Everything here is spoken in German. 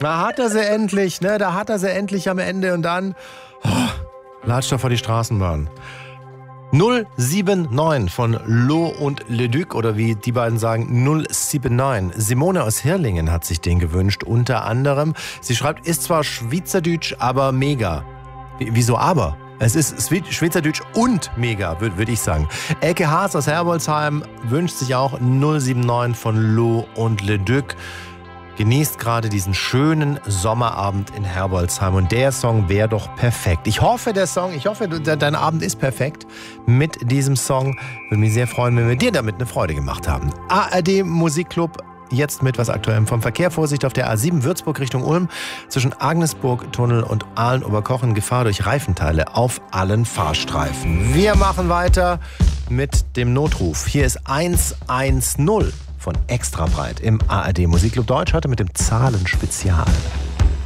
Da hat er sie endlich, ne? Da hat er sie endlich am Ende und dann latscht er vor die Straßenbahn. 079 von Lo und Leduc oder wie die beiden sagen 079. Simone aus Hirlingen hat sich den gewünscht, unter anderem. Sie schreibt, ist zwar Schweizerdeutsch, aber mega. Wieso aber? Es ist Schweizerdeutsch und mega, würde ich sagen. Elke Haas aus Herbolzheim wünscht sich auch 079 von Lo und Leduc. Genießt gerade diesen schönen Sommerabend in Herbolzheim und der Song wäre doch perfekt. Ich hoffe, dein Abend ist perfekt mit diesem Song. Würde mich sehr freuen, wenn wir dir damit eine Freude gemacht haben. ARD Musikclub, jetzt mit was Aktuellem vom Verkehr. Vorsicht auf der A7 Würzburg Richtung Ulm. Zwischen Agnesburg-Tunnel und Aalen-Oberkochen Gefahr durch Reifenteile auf allen Fahrstreifen. Wir machen weiter mit dem Notruf. Hier ist 110 von Extra Breit im ARD Musikclub Deutsch, heute mit dem Zahlenspezial.